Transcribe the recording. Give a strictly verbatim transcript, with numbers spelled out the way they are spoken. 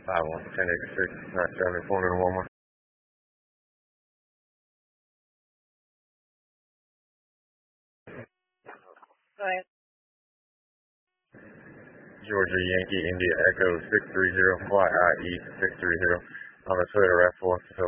five one, ten eighty-six, nine seventy-four, and one more. Go ahead. Georgia Yankee India Echo six three zero, Y I E six three zero on the Toyota RAV four,